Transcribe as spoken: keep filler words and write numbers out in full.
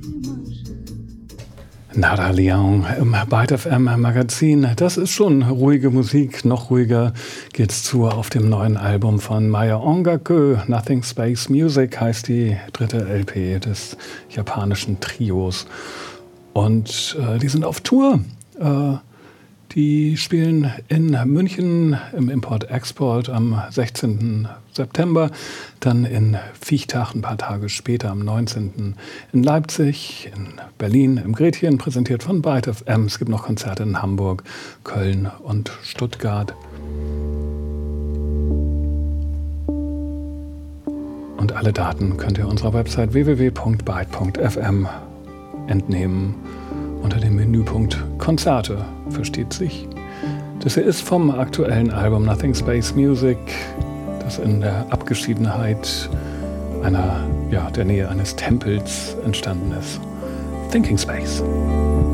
Nada Leon im Byte F M Magazin. Das ist schon ruhige Musik. Noch ruhiger geht's zu auf dem neuen Album von Maya Ongaku. Nothing Space Music heißt die dritte L P des japanischen Trios. Und äh, die sind auf Tour. Äh, die spielen in München im Import-Export am sechzehnten September, dann in Viechtach ein paar Tage später am neunzehnten in Leipzig, in Berlin im Gretchen, präsentiert von Byte F M. Es gibt noch Konzerte in Hamburg, Köln und Stuttgart. Und alle Daten könnt ihr unserer Website w w w punkt byte punkt f m entnehmen. Unter dem Menüpunkt Konzerte, versteht sich. Das hier ist vom aktuellen Album Nothing Space Music, das in der Abgeschiedenheit einer, ja, der Nähe eines Tempels entstanden ist. Thinking Space.